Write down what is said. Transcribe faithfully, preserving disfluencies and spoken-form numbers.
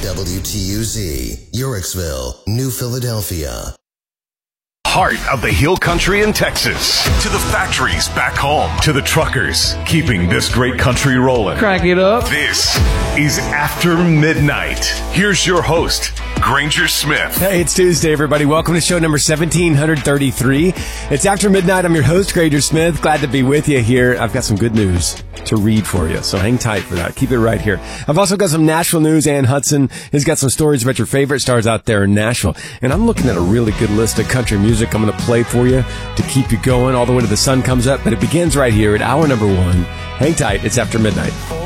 W T U Z, Uhrichsville, New Philadelphia. Heart of the Hill Country in Texas. To the factories back home. To the truckers keeping this great country rolling. Crack it up. This is After Midnight. Here's your host, Granger Smith. Hey, it's Tuesday, everybody. Welcome to show number seventeen thirty-three. It's After Midnight. I'm your host, Granger Smith. Glad to be with you here. I've got some good news to read for you, so hang tight for that. Keep it right here. I've also got some Nashville news. Ann Hudson has got some stories about your favorite stars out there in Nashville. And I'm looking at a really good list of country music I'm going to play for you to keep you going all the way to the sun comes up. But it begins right here at hour number one. Hang tight. It's After Midnight.